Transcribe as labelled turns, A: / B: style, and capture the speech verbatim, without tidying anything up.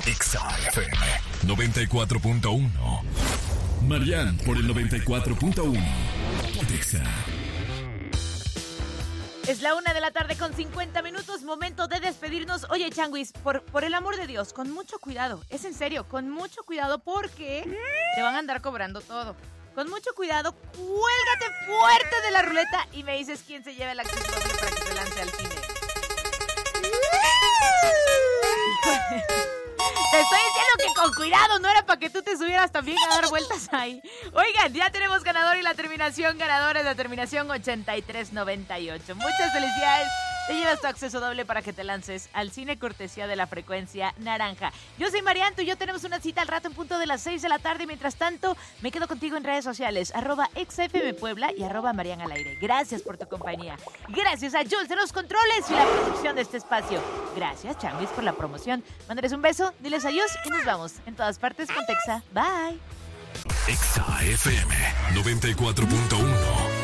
A: Exa F M noventa y cuatro punto uno. Marian por el noventa y cuatro punto uno. Exa.
B: Es la una de la tarde con cincuenta minutos, momento de despedirnos. Oye, Changuis, por, por el amor de Dios, con mucho cuidado, es en serio, con mucho cuidado porque te van a andar cobrando todo. Con mucho cuidado, cuélgate fuerte de la ruleta y me dices quién se lleva el acceso doble para que te lance al cine. Te estoy diciendo que con cuidado, no era para que tú te subieras también a dar vueltas ahí. Oigan, ya tenemos ganador y la terminación ganadora es la terminación ochenta y tres noventa y ocho. Muchas felicidades. Te llevas tu acceso doble para que te lances al cine cortesía de la frecuencia naranja. Yo soy Marian, tú y yo tenemos una cita al rato en punto de las seis de la tarde. Mientras tanto, me quedo contigo en redes sociales, arroba exafmpuebla y arroba Marian al aire. Gracias por tu compañía. Gracias a Jules de los controles y la producción de este espacio. Gracias, Changuis, por la promoción. Mándales un beso, diles adiós y nos vamos en todas partes con Texa. Bye.
A: Exa F M noventa y cuatro punto uno.